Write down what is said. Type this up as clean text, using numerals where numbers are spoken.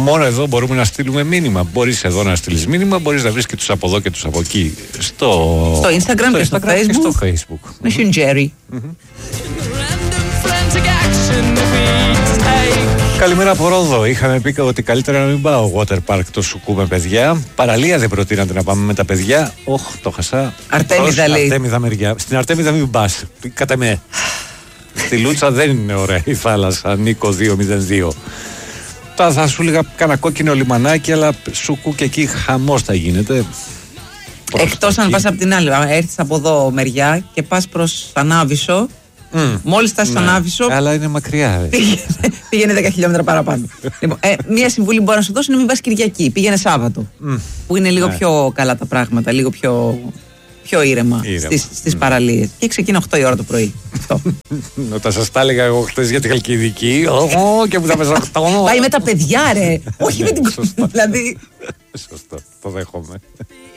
μόνο εδώ μπορούμε να στείλουμε μήνυμα. Μπορείς εδώ να στείλεις μήνυμα, μπορείς να βρεις και τους από εδώ και τους από εκεί. Στο Instagram και στο Facebook. Messenger. Καλημέρα από Ρόδο. Είχαμε πει ότι καλύτερα να μην πάω water park το Σουκού με παιδιά. Παραλία δεν προτείνατε να πάμε με τα παιδιά. Όχ, το χασά. Αρτέμιδα λέει. Αρτέμιδα μεριά. Στην Αρτέμιδα μην πας. Κατά με. Στη Λούτσα δεν είναι ωραία η θάλασσα. Νίκο 202. Τώρα θα σου έλεγα κάνα κόκκινο λιμανάκι, αλλά Σουκού και εκεί χαμός θα γίνεται. Εκτός αν πας από την άλλη. Έρθεις από εδώ μεριά και πας προς Ανάβησο. Μόλις φτάσεις στον Άβυσσο. Αλλά είναι μακριά. Πήγαινε 10 χιλιόμετρα παραπάνω. Λοιπόν, μία συμβουλή που μπορώ να σου δώσω είναι μην πας Κυριακή. Πήγαινε Σάββατο. Που είναι λίγο πιο καλά τα πράγματα, λίγο πιο ήρεμα στις παραλίες. Και ξεκινά 8 η ώρα το πρωί. Όταν σας τα έλεγα εγώ χτες για τη Χαλκιδική, και που θα πες 8. Πάει με τα παιδιά, ρε. Όχι με την κοπέλα. Δηλαδή. Σωστό, το δέχομαι.